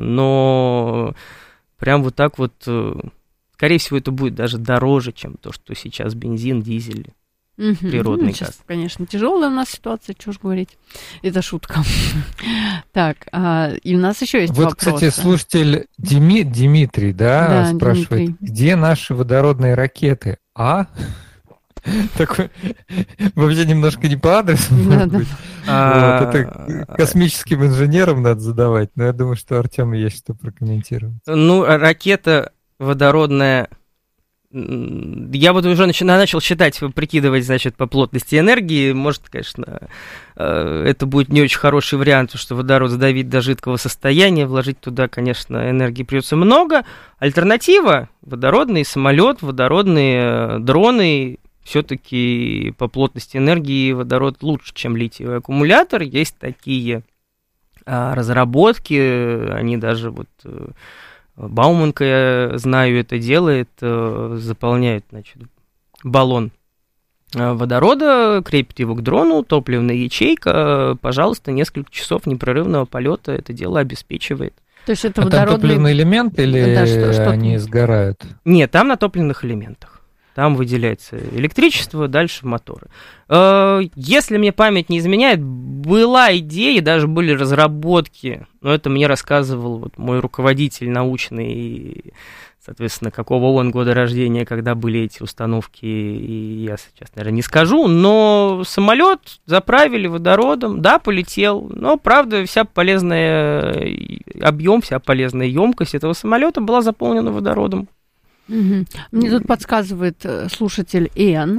но прям вот так вот, э, скорее всего, это будет даже дороже, чем то, что сейчас бензин, дизель. Угу. Природный ну, газ. Сейчас, конечно, тяжелая у нас ситуация, что ж говорить. Это шутка. Так, а, и у нас еще есть вот, вопросы. Вот, кстати, слушатель Дими, Дмитрий, да, да спрашивает, Дмитрий. Где наши водородные ракеты? А? Такой, вообще немножко не по адресу, может быть. Это космическим инженерам надо задавать, но я думаю, что Артему есть что прокомментировать. Ну, ракета водородная... Я вот уже начи- начал считать, прикидывать, значит, по плотности энергии. Может, конечно, это будет не очень хороший вариант, потому что водород сдавить до жидкого состояния, вложить туда, конечно, энергии придется много. Альтернатива – водородный самолет, водородные дроны. Все-таки по плотности энергии водород лучше, чем литиевый аккумулятор. Есть такие разработки, они даже вот... Бауманка, я знаю, это делает, заполняет, значит, баллон водорода, крепит его к дрону, топливная ячейка, пожалуйста, несколько часов непрерывного полета это дело обеспечивает. То есть это а водородный... там топливный элемент или да, что, что они сгорают? Нет, там на топливных элементах. Там выделяется электричество, дальше моторы. Если мне память не изменяет, была идея, даже были разработки, но это мне рассказывал вот мой руководитель научный, соответственно, какого он года рождения, когда были эти установки, и я сейчас, наверное, не скажу, но самолет заправили водородом, да, полетел, но, правда, вся полезная объем, вся полезная емкость этого самолета была заполнена водородом. Угу. Мне тут подсказывает слушатель Иэн,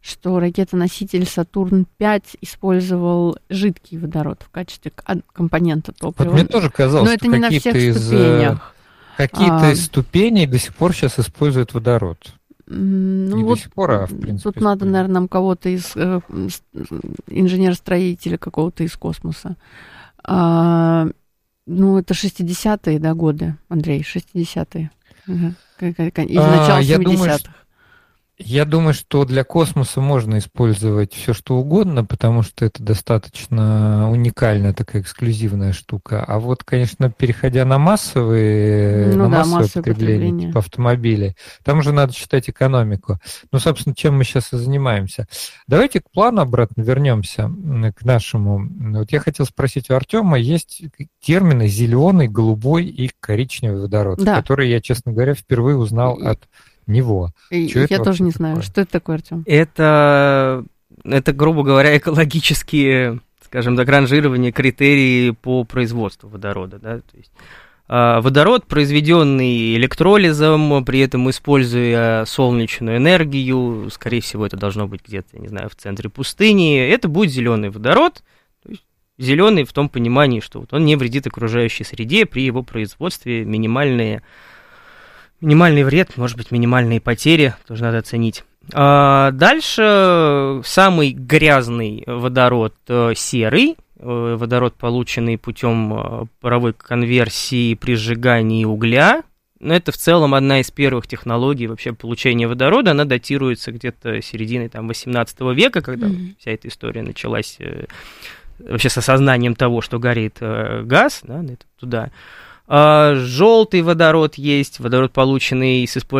что ракета-носитель Сатурн-пять использовал жидкий водород в качестве компонента топлива. Вот мне тоже казалось, но это что не на всех из, ступенях. Какие-то а, из ступеней до сих пор сейчас используют водород. Ну не вот до сих пор, а в принципе. Тут надо, наверное, нам кого-то из э, инженера-строителя какого-то из космоса. А, ну, это шестидесятые, да, годы, Андрей, шестидесятые. Угу. Из начала а, семидесятых. Я думаю, что для космоса можно использовать все, что угодно, потому что это достаточно уникальная такая эксклюзивная штука. А вот, конечно, переходя на массовые, ну на да, массовое массовое потребление, потребление. типа автомобилей, там уже надо считать экономику. Ну, собственно, чем мы сейчас и занимаемся. Давайте к плану обратно вернемся, к нашему. Вот я хотел спросить у Артема, есть термины зеленый, голубой и коричневый водород, да. которые я, честно говоря, впервые узнал от него. Что я тоже не знаю, такое? Что это такое, Артем? Это, это, грубо говоря, экологические, скажем так, ранжирование критерий по производству водорода. Да? То есть, э, водород, произведенный электролизом, при этом используя солнечную энергию, скорее всего, это должно быть где-то, я не знаю, в центре пустыни, это будет зеленый водород. Зеленый в том понимании, что вот он не вредит окружающей среде, при его производстве минимальные Минимальный вред, может быть, минимальные потери, тоже надо оценить. А дальше самый грязный водород серый, водород, полученный путем паровой конверсии при сжигании угля. Но это в целом одна из первых технологий вообще получения водорода. Она датируется где-то серединой там, восемнадцатого века, когда mm-hmm. вся эта история началась вообще с осознанием того, что горит газ, да, это туда. Желтый водород есть, водород, полученный с использованием